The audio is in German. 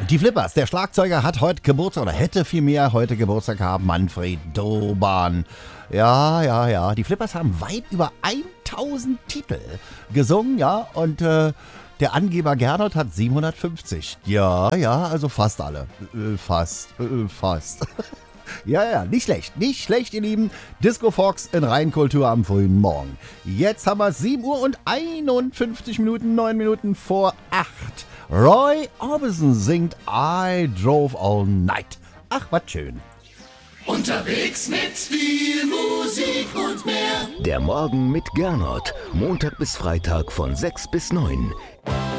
Die Flippers, der Schlagzeuger hat heute Geburtstag oder hätte vielmehr heute Geburtstag gehabt, Manfred Doban. Ja, die Flippers haben weit über 1000 Titel gesungen, ja, und der Angeber Gernot hat 750. Ja, also fast alle. Fast. Ja, nicht schlecht, ihr Lieben. Disco Fox in Rheinkultur am frühen Morgen. Jetzt haben wir 7 Uhr und 51 Minuten, 9 Minuten vor 8. Roy Orbison singt I Drove All Night. Ach, was schön. Unterwegs mit viel Musik und mehr. Der Morgen mit Gernot. Montag bis Freitag von 6 bis 9.